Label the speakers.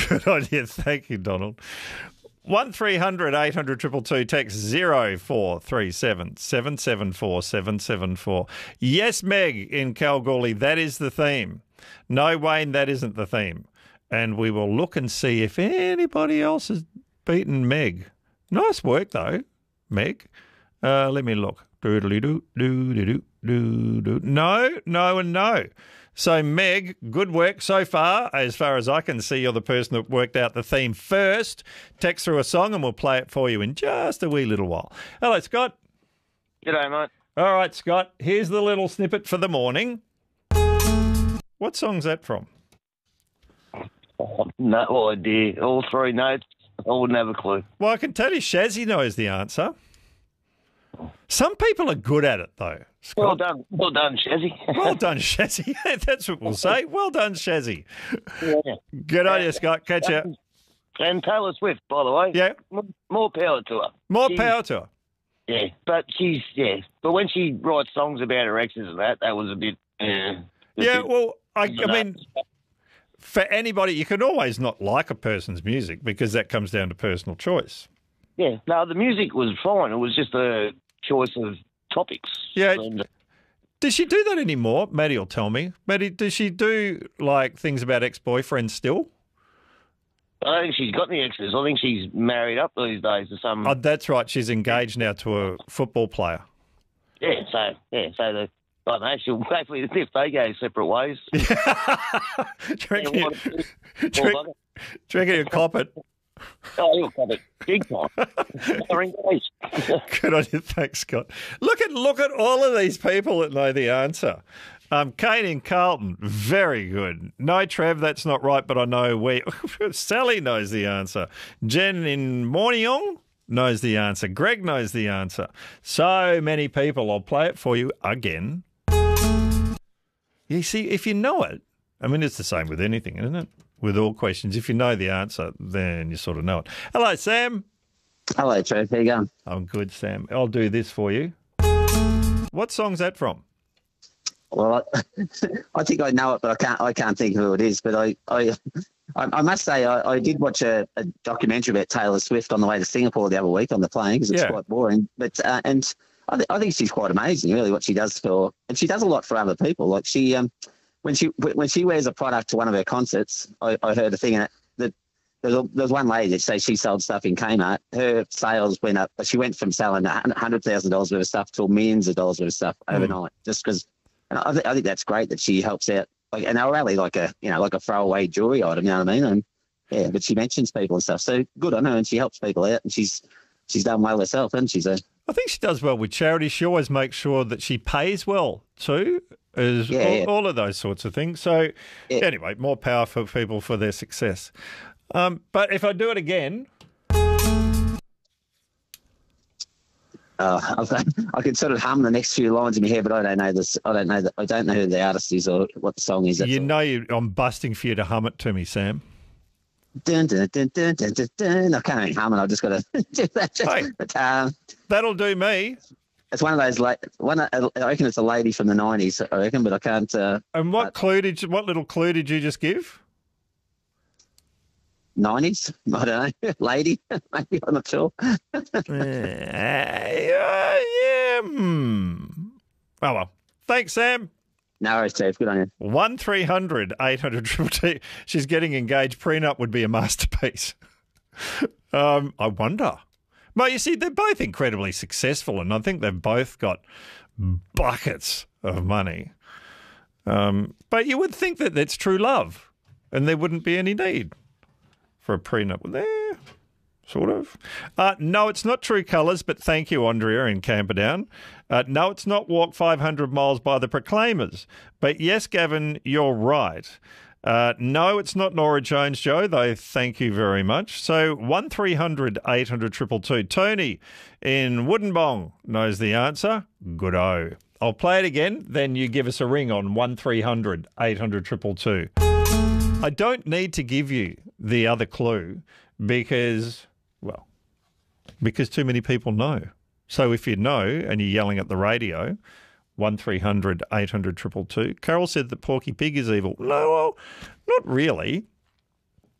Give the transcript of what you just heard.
Speaker 1: Good on you. Thank you, Donald. 1300 800 222, text 0437 774 774. Yes, Meg in Kalgoorlie, that is the theme. No, Wayne, that isn't the theme. And we will look and see if anybody else has beaten Meg. Nice work, though, Meg. Let me look. No, and no. So, Meg, good work so far. As far as I can see, you're the person that worked out the theme first. Text through a song and we'll play it for you in just a wee little while. Hello, Scott.
Speaker 2: G'day, mate.
Speaker 1: All right, Scott, here's the little snippet for the morning. What song's that from?
Speaker 2: No idea. All three notes. I wouldn't have a clue.
Speaker 1: Well, I can tell you Shazzy knows the answer. Some people are good at it, though, Scott.
Speaker 2: Well done, Shazzy.
Speaker 1: Well done, Shazzy. That's what we'll say. Well done, Shazzy.
Speaker 2: Yeah.
Speaker 1: Good on you, Scott. Catch you.
Speaker 2: And Taylor Swift, by the way.
Speaker 1: Yeah.
Speaker 2: More power to her.
Speaker 1: More power to her.
Speaker 2: Yeah, but But when she writes songs about her exes and that was a bit...
Speaker 1: I mean, for anybody, you can always not like a person's music because that comes down to personal choice.
Speaker 2: Yeah, no, the music was fine. It was just a choice of topics.
Speaker 1: Yeah. Does she do that anymore? Maddie will tell me. Maddie, does she do, like, things about ex-boyfriends still?
Speaker 2: I don't think she's got any exes. I think she's married up these days to some...
Speaker 1: Oh, that's right. She's engaged now to a football player.
Speaker 2: So I don't know, she'll hopefully if they go separate ways.
Speaker 1: Do you reckon you'll cop it?
Speaker 2: Oh, you'll cop it big time. They're engaged.
Speaker 1: Good on you. Thanks, Scott. Look at all of these people that know the answer. Kane in Carlton, very good. No, Trev, that's not right, but I know Sally knows the answer. Jen in Morniong knows the answer. Greg knows the answer. So many people. I'll play it for you again. You see, if you know it, I mean, it's the same with anything, isn't it? With all questions. If you know the answer, then you sort of know it. Hello, Sam.
Speaker 3: Hello, Trev. How you going?
Speaker 1: I'm good, Sam. I'll do this for you. What song's that from?
Speaker 3: Well, I think I know it, but I can't think of who it is. But I must say I did watch a documentary about Taylor Swift on the way to Singapore the other week on the plane because it's quite boring. But and I think she's quite amazing, really, what she does and she does a lot for other people. Like she when she wears a product to one of her concerts, I heard a thing that there's one lady that says she sold stuff in Kmart. Her sales went up. She went from selling $100,000 worth of stuff to millions of dollars worth of stuff overnight, just because. And I think that's great that she helps out, and they'll rally like a throwaway jewelry item, you know what I mean? And but she mentions people and stuff, so good on her, and she helps people out, and she's done well herself, hasn't she? So
Speaker 1: I think she does well with charity. She always makes sure that she pays well too, all of those sorts of things. So anyway, more power for people for their success. But if I do it again.
Speaker 3: I could sort of hum the next few lines in my head, but I don't know this. I don't know who the artist is or what the song is.
Speaker 1: I'm busting for you to hum it to me, Sam.
Speaker 3: Dun, dun, dun, dun, dun, dun, dun. I can't even hum it. I've just got to do that.
Speaker 1: Hey,
Speaker 3: but,
Speaker 1: that'll do me.
Speaker 3: It's one of those. I reckon it's a lady from the 90s. I reckon, but I can't.
Speaker 1: And what little clue did you just give?
Speaker 3: 90s? I don't know. Lady? Maybe, I'm not sure.
Speaker 1: Oh, well. Thanks, Sam.
Speaker 3: No worries, Steve. Good on you.
Speaker 1: 1300 800 222. She's getting engaged. Prenup would be a masterpiece. I wonder. Well, you see, they're both incredibly successful, and I think they've both got buckets of money. But you would think that that's true love, and there wouldn't be any need for a prenup. There, sort of. No, it's not True Colours, but thank you, Andrea in Camperdown. No, it's not Walk 500 Miles by the Proclaimers. But yes, Gavin, you're right. No, it's not Nora Jones, Joe, though thank you very much. So 1300 800 222. Tony in Woodenbong knows the answer. Good-o. I'll play it again, then you give us a ring on 1300 800 222. I don't need to give you the other clue because too many people know. So if you know and you're yelling at the radio, 1300 800 222. Carol said that Porky Pig is evil. No, well, not really.